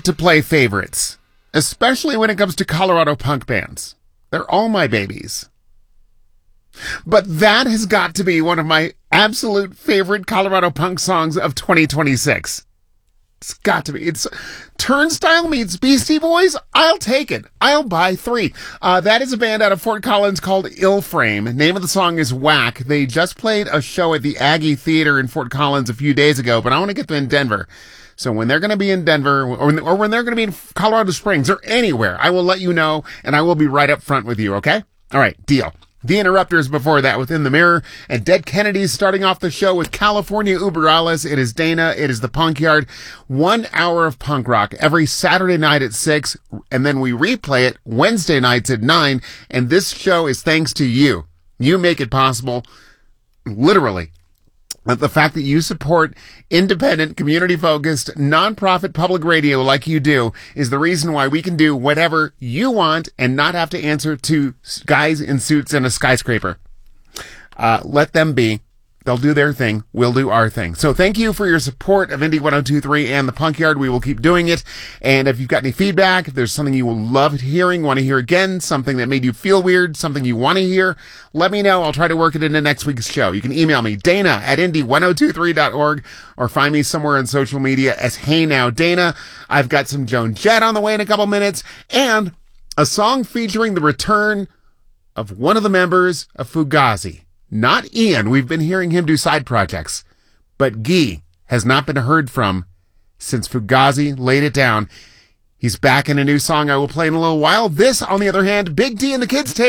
to play favorites, especially when it comes to Colorado punk bands. They're all my babies. But that has got to be one of my absolute favorite Colorado punk songs of 2026. It's got to be. It's Turnstile meets Beastie Boys. I'll take it. I'll buy 3. That is a band out of Fort Collins called Ill Frame. Name of the song is Whack. They just played a show at the Aggie Theater in Fort Collins a few days ago, but I want to get them in Denver. So when they're going to be in Denver or when they're going to be in Colorado Springs or anywhere, I will let you know and I will be right up front with you. Okay? All right. Deal. The Interrupters before that with In the Mirror, and Dead Kennedys starting off the show with California Uber Alles. It is Dana. It is the Punk Yard. 1 hour of punk rock every Saturday night at 6, and then we replay it Wednesday nights at 9, and this show is thanks to you. You make it possible, literally. The fact that you support independent, community-focused, nonprofit public radio like you do is the reason why we can do whatever you want and not have to answer to guys in suits in a skyscraper. Let them be. They'll do their thing. We'll do our thing. So thank you for your support of Indie 102.3 and the Punk Yard. We will keep doing it. And if you've got any feedback, if there's something you loved hearing, want to hear again, something that made you feel weird, something you want to hear, let me know. I'll try to work it into next week's show. You can email me, Dana@indie1023.org, or find me somewhere on social media as Hey Now Dana. I've got some Joan Jett on the way in a couple minutes, and a song featuring the return of one of the members of Fugazi. Not Ian. We've been hearing him do side projects. But Guy has not been heard from since Fugazi laid it down. He's back in a new song I will play in a little while. This, on the other hand, Big D and the Kids Tape.